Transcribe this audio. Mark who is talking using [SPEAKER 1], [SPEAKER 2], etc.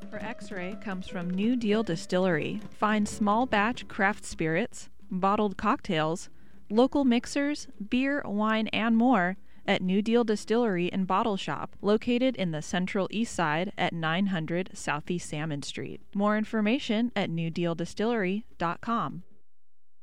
[SPEAKER 1] For X-Ray comes from New Deal Distillery. Find small batch craft spirits, bottled cocktails, local mixers, beer, wine, and more at New Deal Distillery and Bottle Shop, located in the Central East Side at 900 Southeast Salmon Street. More information at newdealdistillery.com.